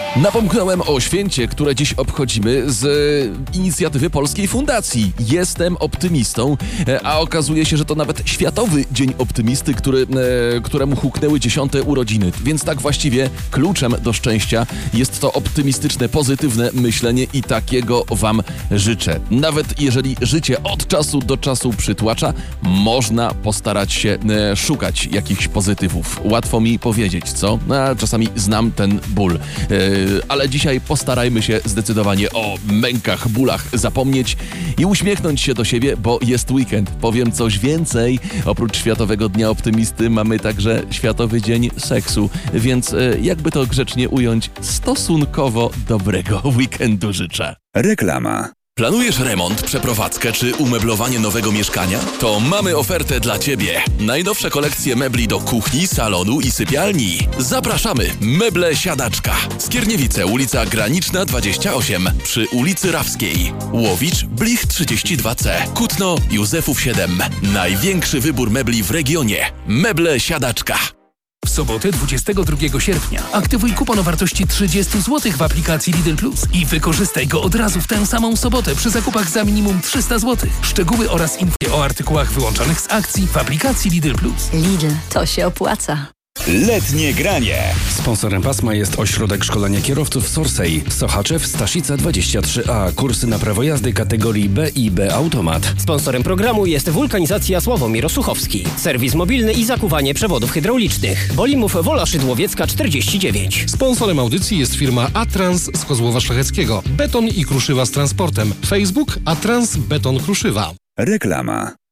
Napomknąłem o święcie, które dziś obchodzimy z inicjatywy Polskiej Fundacji. Jestem optymistą, a okazuje się, że to nawet Światowy Dzień Optymisty, któremu huknęły 10. urodziny. Więc tak właściwie kluczem do szczęścia jest to optymistyczne, pozytywne myślenie i takiego Wam życzę. Nawet jeżeli życie od czasu do czasu przytłacza, można postarać się szukać jakichś pozytywów. Łatwo mi powiedzieć, co? A czasami znam ten ból. Ale dzisiaj postarajmy się zdecydowanie o mękach, bólach zapomnieć i uśmiechnąć się do siebie, bo jest weekend. Powiem coś więcej. Oprócz Światowego Dnia Optymisty mamy także Światowy Dzień Seksu, więc jakby to grzecznie ująć, stosunkowo dobrego weekendu życzę. Reklama. Planujesz remont, przeprowadzkę czy umeblowanie nowego mieszkania? To mamy ofertę dla Ciebie. Najnowsze kolekcje mebli do kuchni, salonu i sypialni. Zapraszamy! Meble Siadaczka. Skierniewice, ulica Graniczna 28 przy ulicy Rawskiej. Łowicz, Blich 32C. Kutno, Józefów 7. Największy wybór mebli w regionie. Meble Siadaczka. W sobotę 22 sierpnia aktywuj kupon o wartości 30 zł w aplikacji Lidl Plus i wykorzystaj go od razu w tę samą sobotę przy zakupach za minimum 300 zł. Szczegóły oraz info o artykułach wyłączonych z akcji w aplikacji Lidl Plus. Lidl, to się opłaca. Letnie granie. Sponsorem pasma jest Ośrodek Szkolenia Kierowców Sorsej. Sochaczew, Staszica 23A. Kursy na prawo jazdy kategorii B i B Automat. Sponsorem programu jest Wulkanizacja Sławomir Osuchowski. Serwis mobilny i zakuwanie przewodów hydraulicznych. Bolimów Wola Szydłowiecka 49. Sponsorem audycji jest firma Atrans z Kozłowa Szlacheckiego. Beton i kruszywa z transportem. Facebook Atrans Beton Kruszywa. Reklama.